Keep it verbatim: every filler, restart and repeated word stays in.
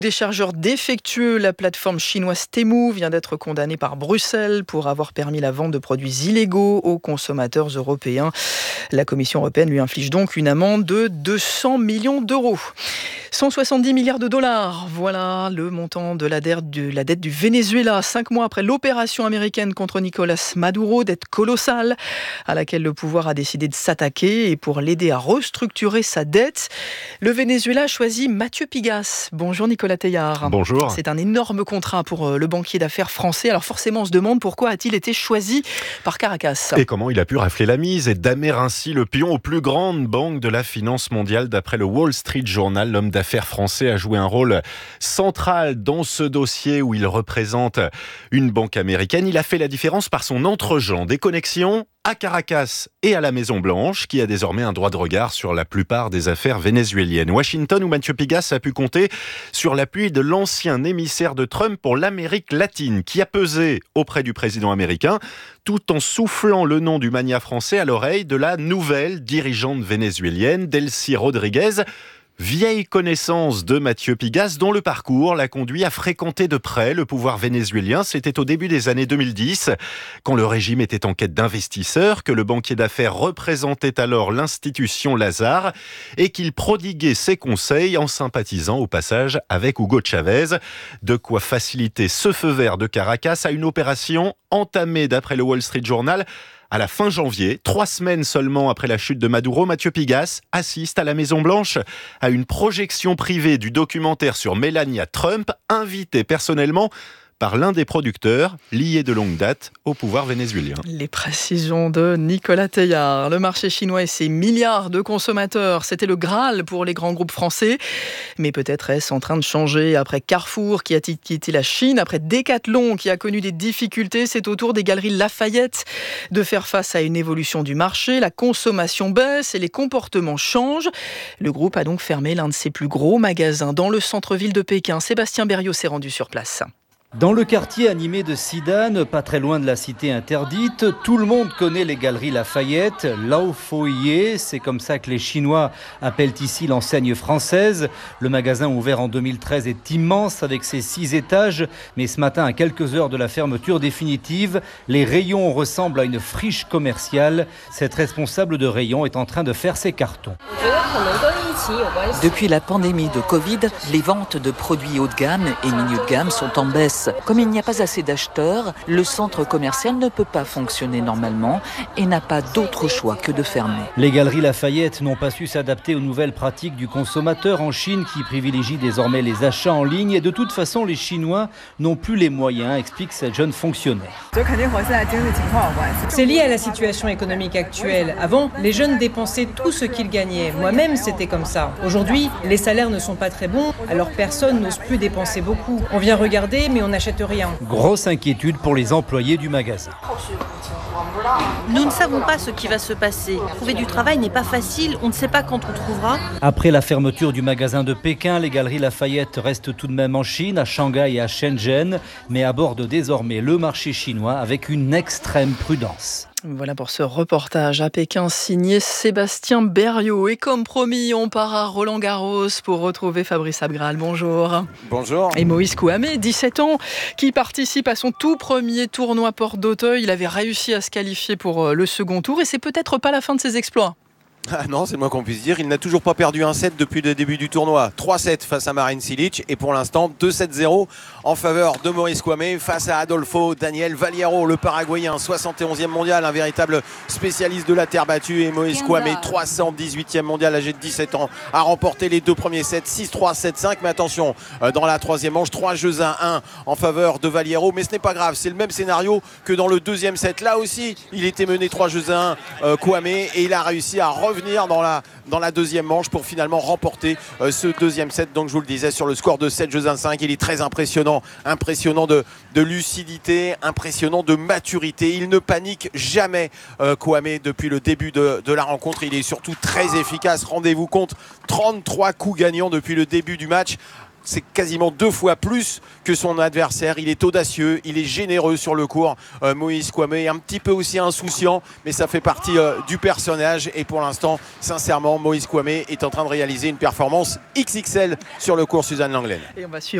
Déchargeur défectueux, la plateforme chinoise Temu vient d'être condamnée par Bruxelles pour avoir permis la vente de produits illégaux aux consommateurs européens. La Commission européenne lui inflige donc une amende de deux cents millions d'euros. cent soixante-dix milliards de dollars, voilà le montant de la dette du, la dette du Venezuela, cinq mois après l'opération américaine contre Nicolás Maduro, dette colossale à laquelle le pouvoir a décidé de s'attaquer. Et pour l'aider à restructurer sa dette, le Venezuela a choisi Mathieu Pigasse. Bonjour Nicolas Teilhard. Bonjour. C'est un énorme contrat pour le banquier d'affaires français. Alors forcément, on se demande pourquoi a-t-il été choisi par Caracas. Et comment il a pu rafler la mise et damer ainsi le pion aux plus grandes banques de la finance mondiale. D'après le Wall Street Journal, l'homme d'affaires français a joué un rôle central dans ce dossier où il représente une banque américaine. Il a fait la différence par son entre-gens, des connexions à Caracas et à la Maison-Blanche, qui a désormais un droit de regard sur la plupart des affaires vénézuéliennes. Washington, où Mathieu Pigasse a pu compter sur l'appui de l'ancien émissaire de Trump pour l'Amérique latine, qui a pesé auprès du président américain, tout en soufflant le nom du magnat français à l'oreille de la nouvelle dirigeante vénézuélienne, Delcy Rodriguez, vieille connaissance de Mathieu Pigasse, dont le parcours l'a conduit à fréquenter de près le pouvoir vénézuélien. C'était au début des années deux mille dix, quand le régime était en quête d'investisseurs, que le banquier d'affaires représentait alors l'institution Lazare et qu'il prodiguait ses conseils en sympathisant au passage avec Hugo Chavez. De quoi faciliter ce feu vert de Caracas à une opération entamée, d'après le Wall Street Journal, à la fin janvier, trois semaines seulement après la chute de Maduro. Mathieu Pigasse assiste à la Maison-Blanche à une projection privée du documentaire sur Melania Trump, invité personnellement par l'un des producteurs liés de longue date au pouvoir vénézuélien. Les précisions de Nicolas Teilhard. Le marché chinois et ses milliards de consommateurs, c'était le Graal pour les grands groupes français. Mais peut-être est-ce en train de changer. Après Carrefour qui a quitté la Chine, après Decathlon qui a connu des difficultés, c'est au tour des galeries Lafayette de faire face à une évolution du marché. La consommation baisse et les comportements changent. Le groupe a donc fermé l'un de ses plus gros magasins dans le centre-ville de Pékin. Sébastien Berriot s'est rendu sur place. Dans le quartier animé de Sidan, pas très loin de la cité interdite, tout le monde connaît les galeries Lafayette, Lao Foyer, c'est comme ça que les Chinois appellent ici l'enseigne française. Le magasin ouvert en deux mille treize est immense avec ses six étages, mais ce matin, à quelques heures de la fermeture définitive, les rayons ressemblent à une friche commerciale. Cette responsable de rayon est en train de faire ses cartons. Depuis la pandémie de Covid, les ventes de produits haut de gamme et milieu de gamme sont en baisse. Comme il n'y a pas assez d'acheteurs, le centre commercial ne peut pas fonctionner normalement et n'a pas d'autre choix que de fermer. Les galeries Lafayette n'ont pas su s'adapter aux nouvelles pratiques du consommateur en Chine qui privilégie désormais les achats en ligne. Et de toute façon, les Chinois n'ont plus les moyens, explique cette jeune fonctionnaire. C'est lié à la situation économique actuelle. Avant, les jeunes dépensaient tout ce qu'ils gagnaient. Moi-même, c'était comme ça. Aujourd'hui, les salaires ne sont pas très bons, alors personne n'ose plus dépenser beaucoup. On vient regarder, mais on n'achète rien. Grosse inquiétude pour les employés du magasin. Nous ne savons pas ce qui va se passer. Trouver du travail n'est pas facile, on ne sait pas quand on trouvera. Après la fermeture du magasin de Pékin, les galeries Lafayette restent tout de même en Chine, à Shanghai et à Shenzhen, mais abordent désormais le marché chinois avec une extrême prudence. Voilà pour ce reportage à Pékin signé Sébastien Berriot. Et comme promis, on part à Roland-Garros pour retrouver Fabrice Abgral. Bonjour. Bonjour. Et Moïse Kouamé, dix-sept ans, qui participe à son tout premier tournoi Porte d'Auteuil. Il avait réussi à se qualifier pour le second tour et c'est peut-être pas la fin de ses exploits. Ah non, c'est le moins qu'on puisse dire. Il n'a toujours pas perdu un set depuis le début du tournoi. trois sept face à Marin Cilic et pour l'instant deux sept zéro en faveur de Maurice Kouamé face à Adolfo Daniel Valiero, le Paraguayen, soixante et onzième mondial, un véritable spécialiste de la terre battue. Et Maurice Kouamé, trois cent dix-huitième mondial, âgé de dix-sept ans, a remporté les deux premiers sets, six trois, sept cinq. Mais attention, dans la troisième manche, trois jeux à un en faveur de Valiero. Mais ce n'est pas grave, c'est le même scénario que dans le deuxième set. Là aussi, il était mené trois jeux à un, euh, Kouamé, et il a réussi à revenir dans la, dans la deuxième manche pour finalement remporter euh, ce deuxième set. Donc je vous le disais, sur le score de sept jeux à cinq, il est très impressionnant, impressionnant de, de lucidité, impressionnant de maturité. Il ne panique jamais, euh, Kouamé, depuis le début de, de la rencontre. Il est surtout très efficace. Rendez-vous compte, trente-trois coups gagnants depuis le début du match. c'est quasiment deux fois plus que son adversaire. Il est audacieux, il est généreux sur le court. Euh, Moïse Kouame est un petit peu aussi insouciant, mais ça fait partie euh, du personnage. Et pour l'instant, sincèrement, Moïse Kouame est en train de réaliser une performance X X L sur le cours Suzanne Lenglen. Et on va suivre